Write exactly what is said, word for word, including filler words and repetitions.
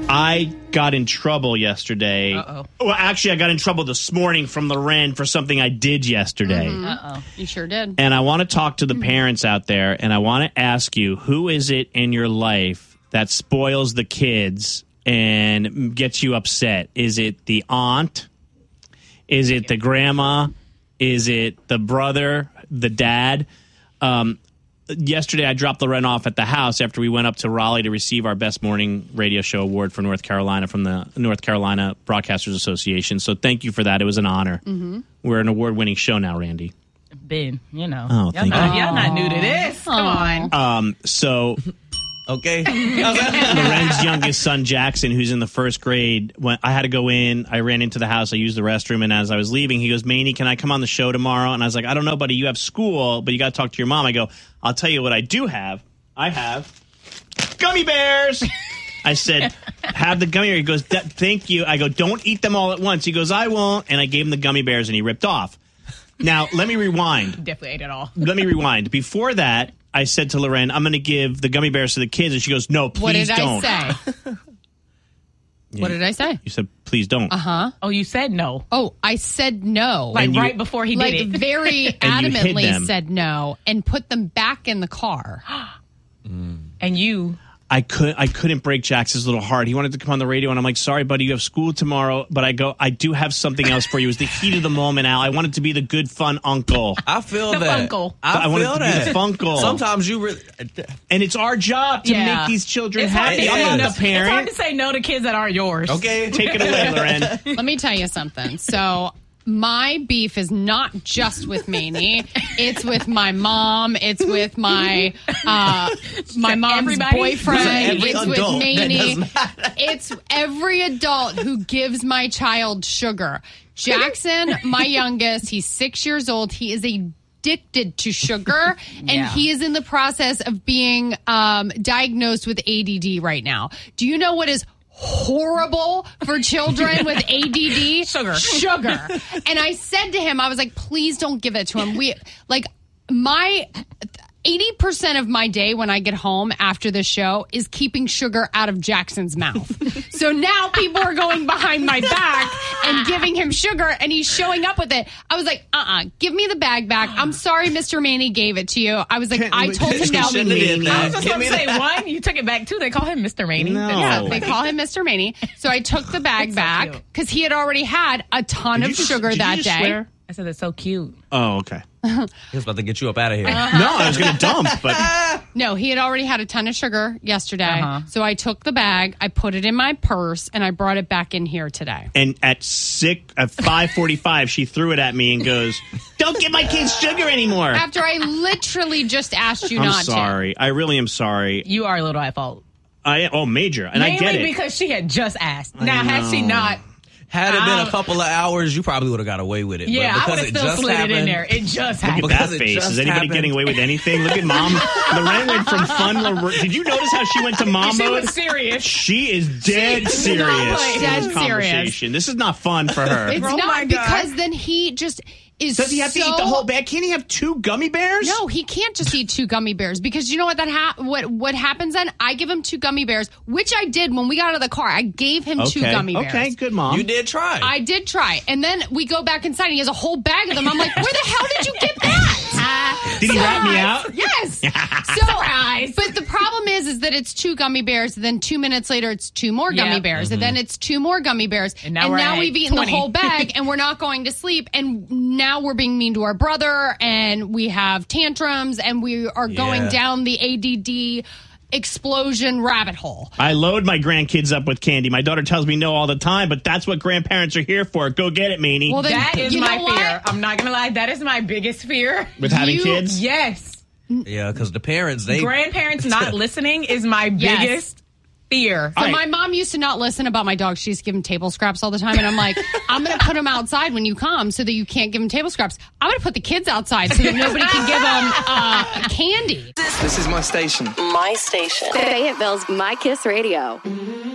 I got in trouble yesterday. Uh-oh. Well, actually, I got in trouble this morning from Loren for something I did yesterday. Mm-hmm. Uh-oh. You sure did. And I want to talk to the parents out there, and I want to ask you, who is it in your life that spoils the kids and gets you upset? Is it the aunt? Is it the grandma? Is it the brother, the dad? Um, yesterday, I dropped Loren off at the house after we went up to Raleigh to receive our Best Morning Radio Show award for North Carolina from the North Carolina Broadcasters Association. So thank you for that. It was an honor. Mm-hmm. We're an award-winning show now, Randy. Ben, you know. Oh, y'all, thank not, you. y'all not new to this. Come on. Um, so... Okay. Loren's youngest son, Jackson, who's in the first grade, when I had to go in, I ran into the house, I used the restroom, and as I was leaving, he goes, Maney, can I come on the show tomorrow? And I was like, I don't know, buddy, you have school, but you got to talk to your mom. I go, I'll tell you what I do have. I have gummy bears. I said, have the gummy bears. He goes, thank you. I go, don't eat them all at once. He goes, I won't. And I gave him the gummy bears, and he ripped off. Now, let me rewind. Definitely ate it all. Let me rewind. Before that, I said to Loren, I'm going to give the gummy bears to the kids. And she goes, no, please what did don't. I say? Yeah, what did I say? You said, please don't. Uh-huh. Oh, you said no. Oh, I said no. Like you- right before he like did it. very you hid adamantly them. said no and put them back in the car. And you... I could I couldn't break Jackson's little heart. He wanted to come on the radio, and I'm like, sorry, buddy, you have school tomorrow. But I go, I do have something else for you. It was the heat of the moment, Al. I wanted to be the good, fun uncle. I feel The that. funkle. I, I wanted feel to be that. the funkle. Sometimes you really. And it's our job to Yeah. make these children It's hard, happy. to I'm say not no, the it's hard parent. to say no to kids that aren't yours. Okay. Take it away, Loren. Let me tell you something. So my beef is not just with Maney. It's with my mom. It's with my uh, my mom's Everybody? boyfriend. Every It's adult with that Maney. does not- It's every adult who gives my child sugar. Jackson, my youngest, he's six years old. He is addicted to sugar, and Yeah. he is in the process of being um, diagnosed with A D D right now. Do you know what is horrible for children with A D D? Sugar. Sugar. And I said to him, I was like, please don't give it to him. We like my eighty percent of my day when I get home after the show is keeping sugar out of Jackson's mouth. So now people are going behind my back and giving him sugar, and he's showing up with it. I was like, uh-uh, give me the bag back. I'm sorry Mister Maney gave it to you. I was like, I told him now. Shouldn't have did I that. was just Give going me to say, that. one, you took it back. Two, they call him Mister Maney. No. Yeah, they call him Mister Maney. So I took the bag That's so back cute. because he had already had a ton Did of you just- sugar did you that just day. swear? I said, that's so cute. Oh, okay. He was about to get you up out of here. No, I was going to dump, but No, he had already had a ton of sugar yesterday. Uh-huh. So I took the bag, I put it in my purse, and I brought it back in here today. and at six at five forty-five, she threw it at me and goes, "Don't give my kids sugar anymore." After I literally just asked you I'm not sorry. I really am sorry. You are a little at fault. I oh major, and Mainly I get it. because she had just asked. Now, had she know. not, Had it been Um, a couple of hours, you probably would have got away with it. yeah, but I would because have it still just slid happened, it in there. It just Look at happened. that Because it face. just Is anybody happened. getting away with anything? Look at mom. Loren went from fun. Lor- Did you notice how she went to mom She mode? was serious. She is dead She is serious. not playing. in Dead this serious. conversation. This is not fun for her. It's Oh my not God. because then he just is Does he have to so- eat the whole bag? Can't he have two gummy bears? No, he can't just eat two gummy bears because you know what that ha- what what happens then? I give him two gummy bears, which I did when we got out of the car. I gave him two Okay. gummy bears. Okay, good mom. You did try. I did try, and then we go back inside, and he has a whole bag of them. I'm like, where the hell did you get that? Did he rat me out? Yes. So, but the problem is, is that it's two gummy bears. Then two minutes later, it's two more gummy Yep. bears, and then it's two more gummy bears, And now we're at we've eaten twenty. the whole bag, and we're not going to sleep. And now we're being mean to our brother, and we have tantrums, and we are going Yeah. down the A D D explosion rabbit hole. I load my grandkids up with candy. My daughter tells me no all the time, but that's what grandparents are here for. Go get it, Meanie. Well, then That is you my know what? fear. I'm not going to lie. That is my biggest fear. with having you- kids? Yes. yeah, because the parents, they. Grandparents not listening is my Yes. biggest fear. So All right. my mom used to not listen about my dog. She used to give him table scraps all the time. And I'm like, I'm going to put him outside when you come so that you can't give him table scraps. I'm going to put the kids outside so that nobody can give them uh, candy. This is my station. My station. Fayetteville's My Kiss Radio.